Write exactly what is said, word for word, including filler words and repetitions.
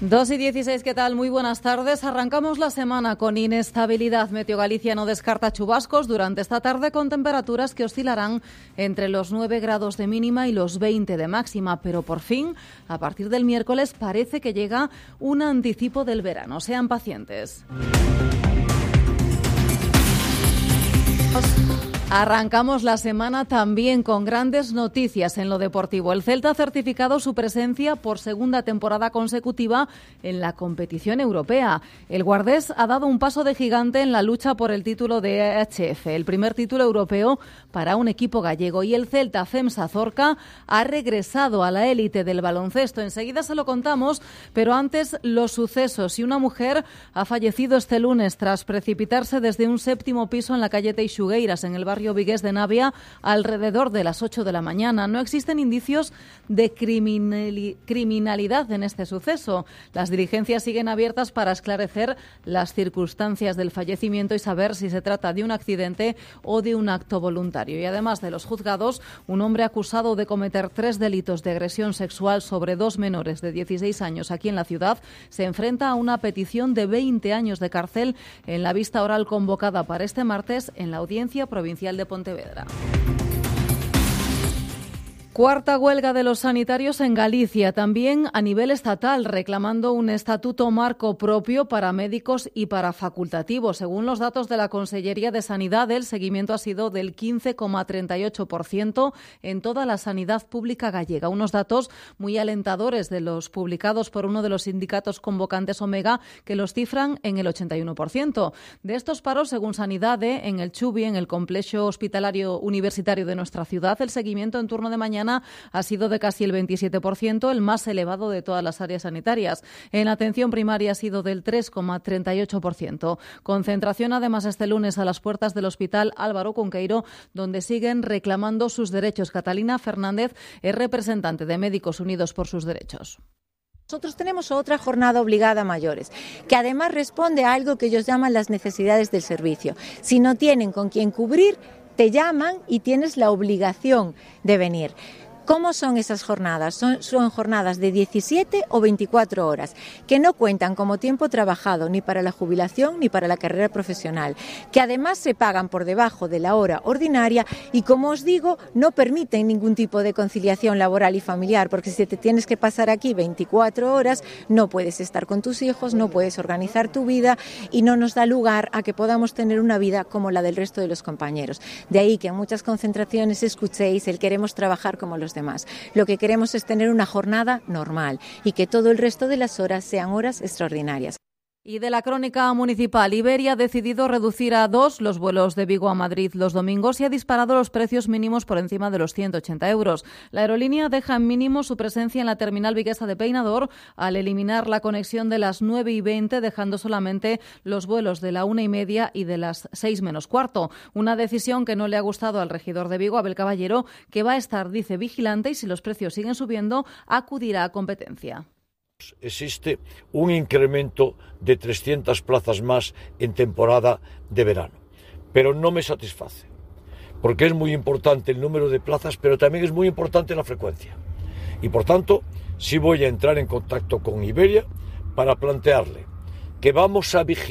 dos y dieciséis, ¿qué tal? Muy buenas tardes. Arrancamos la semana con inestabilidad. Meteo Galicia no descarta chubascos durante esta tarde con temperaturas que oscilarán entre los nueve grados de mínima y los veinte de máxima. Pero por fin, a partir del miércoles, parece que llega un anticipo del verano. Sean pacientes. Arrancamos la semana también con grandes noticias en lo deportivo. El Celta ha certificado su presencia por segunda temporada consecutiva en la competición europea. El guardés ha dado un paso de gigante en la lucha por el título de E H F, el primer título europeo para un equipo gallego. Y el Celta FEMSA Zorca ha regresado a la élite del baloncesto. Enseguida se lo contamos, pero antes los sucesos. Y una mujer ha fallecido este lunes tras precipitarse desde un séptimo piso en la calle Teixugueiras, en el barrio Vigués de Navia, alrededor de las ocho de la mañana. No existen indicios de criminali- criminalidad en este suceso. Las diligencias siguen abiertas para esclarecer las circunstancias del fallecimiento y saber si se trata de un accidente o de un acto voluntario. Y además de los juzgados, un hombre acusado de cometer tres delitos de agresión sexual sobre dos menores de dieciséis años aquí en la ciudad se enfrenta a una petición de veinte años de cárcel en la vista oral convocada para este martes en la Audiencia Provincial de Pontevedra. Cuarta huelga de los sanitarios en Galicia, también a nivel estatal, reclamando un estatuto marco propio para médicos y para facultativos. Según los datos de la Consellería de Sanidad, el seguimiento ha sido del quince coma treinta y ocho por ciento en toda la sanidad pública gallega. Unos datos muy alentadores de los publicados por uno de los sindicatos convocantes Omega, que los cifran en el ochenta y uno por ciento. De estos paros, según Sanidade, en el Chubi, en el complejo hospitalario universitario de nuestra ciudad, el seguimiento en turno de mañana ha sido de casi el veintisiete por ciento, el más elevado de todas las áreas sanitarias. En atención primaria ha sido del tres coma treinta y ocho por ciento. Concentración además este lunes a las puertas del Hospital Álvaro Cunqueiro, donde siguen reclamando sus derechos. Catalina Fernández es representante de Médicos Unidos por sus Derechos. Nosotros tenemos otra jornada obligada a mayores, que además responde a algo que ellos llaman las necesidades del servicio. Si no tienen con quién cubrir, te llaman y tienes la obligación de venir. ¿Cómo son esas jornadas? Son, son jornadas de diecisiete o veinticuatro horas, que no cuentan como tiempo trabajado ni para la jubilación ni para la carrera profesional, que además se pagan por debajo de la hora ordinaria y, como os digo, no permiten ningún tipo de conciliación laboral y familiar, porque si te tienes que pasar aquí veinticuatro horas, no puedes estar con tus hijos, no puedes organizar tu vida y no nos da lugar a que podamos tener una vida como la del resto de los compañeros. De ahí que en muchas concentraciones escuchéis el queremos trabajar como los demás. Lo que queremos es tener una jornada normal y que todo el resto de las horas sean horas extraordinarias. Y de la crónica municipal, Iberia ha decidido reducir a dos los vuelos de Vigo a Madrid los domingos y ha disparado los precios mínimos por encima de los ciento ochenta euros. La aerolínea deja en mínimo su presencia en la terminal viguesa de Peinador al eliminar la conexión de las nueve y veinte, dejando solamente los vuelos de la una y media y de las seis menos cuarto. Una decisión que no le ha gustado al regidor de Vigo, Abel Caballero, que va a estar, dice, vigilante y si los precios siguen subiendo, acudirá a competencia. Existe un incremento de trescientas plazas más en temporada de verano, pero no me satisface, porque es muy importante el número de plazas, pero también es muy importante la frecuencia. Y por tanto, sí voy a entrar en contacto con Iberia para plantearle que vamos a vigilar